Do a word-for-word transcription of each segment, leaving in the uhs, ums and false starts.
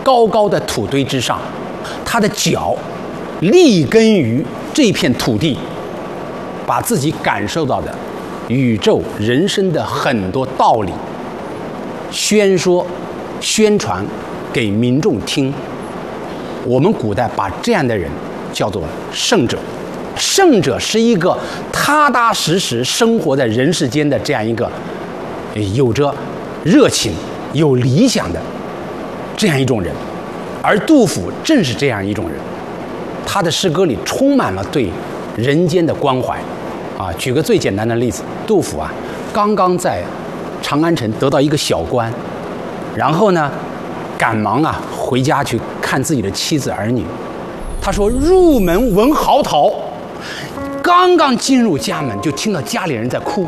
高高的土堆之上，他的脚立根于这片土地，把自己感受到的宇宙人生的很多道理宣说宣传给民众听。我们古代把这样的人叫做圣者。圣者是一个踏踏实实生活在人世间的这样一个有着热情有理想的这样一种人，而杜甫正是这样一种人。他的诗歌里充满了对人间的关怀啊。举个最简单的例子，杜甫啊刚刚在长安城得到一个小官，然后呢赶忙啊回家去看自己的妻子儿女。他说入门闻嚎啕，刚刚进入家门就听到家里人在哭，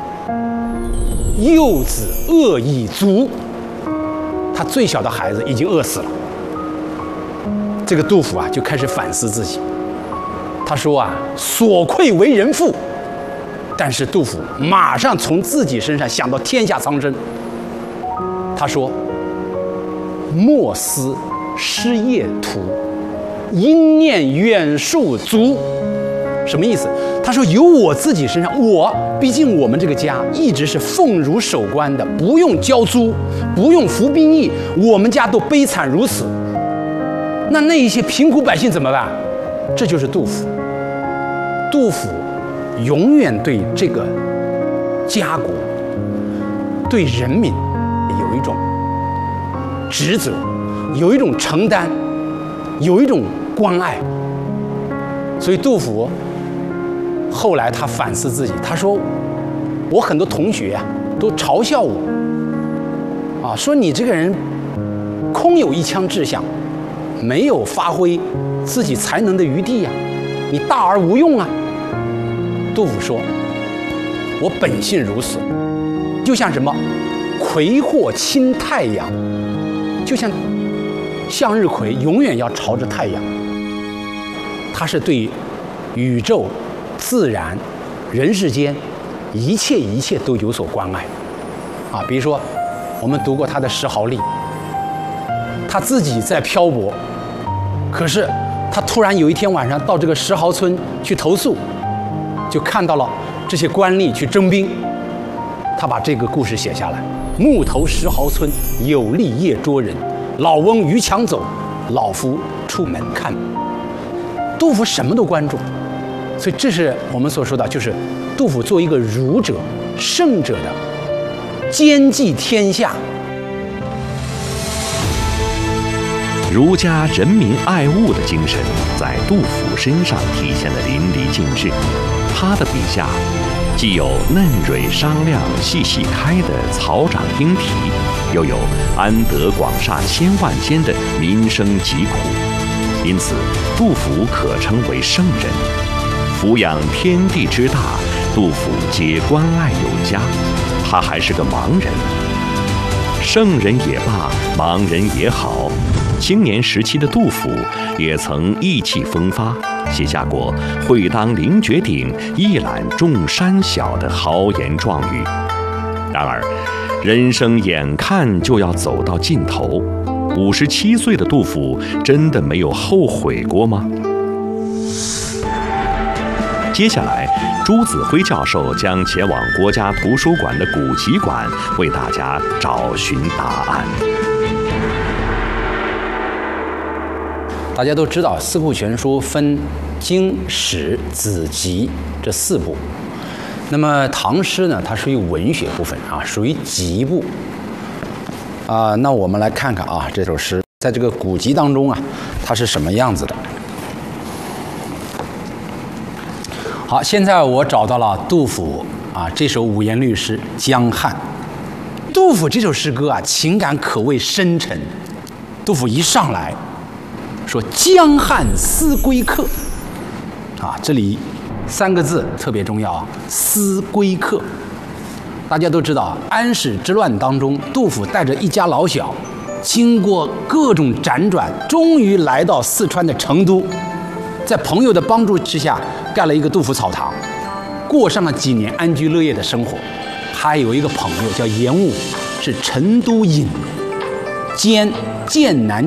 幼子饿已足，他最小的孩子已经饿死了。这个杜甫啊就开始反思自己，他说啊所愧为人父，但是杜甫马上从自己身上想到天下苍生。他说莫思失业途，因念远戍卒。什么意思？他说由我自己身上，我毕竟我们这个家一直是奉儒守官的，不用交租，不用服兵役，我们家都悲惨如此，那那一些贫苦百姓怎么办？这就是杜甫。杜甫永远对这个家国对人民有一种职责，有一种承担，有一种关爱。所以杜甫后来他反思自己，他说我很多同学啊都嘲笑我啊，说你这个人空有一腔志向，没有发挥自己才能的余地呀、啊，你大而无用啊。杜甫说我本性如此，就像什么葵或亲太阳，就像向日葵永远要朝着太阳。他是对宇宙自然人世间一切一切都有所关爱啊。比如说我们读过他的石壕吏，他自己在漂泊，可是他突然有一天晚上到这个石壕村去投宿，就看到了这些官吏去征兵，他把这个故事写下来。暮投石壕村，有吏夜捉人，老翁逾墙走，老夫出门看。杜甫什么都关注，所以这是我们所说的，就是杜甫作为一个儒者圣者的兼济天下。 儒家人民爱物的精神在杜甫身上体现得淋漓尽致。他的笔下既有嫩蕊商量细细开的草长莺啼，又有安得广厦千万间的民生疾苦，因此杜甫可称为圣人。抚养天地之大，杜甫皆关爱有加。他还是个盲人，圣人也罢，盲人也好，青年时期的杜甫也曾意气风发，写下过会当凌绝顶，一览众山小的豪言壮语。然而人生眼看就要走到尽头，五十七岁的杜甫真的没有后悔过吗？接下来朱子辉教授将前往国家图书馆的古籍馆，为大家找寻答案。 大家都知道《四库全书》分经、史、子、集这四部，那么唐诗呢，它属于文学部分啊，属于集部啊。那我们来看看啊，这首诗在这个古籍当中啊，它是什么样子的。好，现在我找到了杜甫啊这首五言律诗《江汉》。杜甫这首诗歌啊，情感可谓深沉。杜甫一上来说江汉思归客啊，这里三个字特别重要啊，思归客。大家都知道安史之乱当中，杜甫带着一家老小经过各种辗转，终于来到四川的成都，在朋友的帮助之下盖了一个杜甫草堂，过上了几年安居乐业的生活。还有一个朋友叫严武，是成都尹兼剑南